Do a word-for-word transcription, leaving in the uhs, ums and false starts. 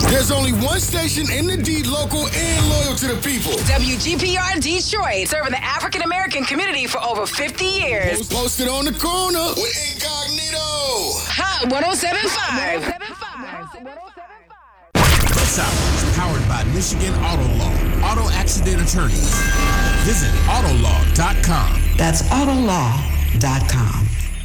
There's only one station in the D, local and loyal to the people. W G P R Detroit, serving the African American community for over fifty years. Posted on the corner with Incognito. Hot one oh seven point five. This hour is powered by Michigan Auto Law. Auto accident attorneys. Visit autolaw dot com. That's autolaw dot com.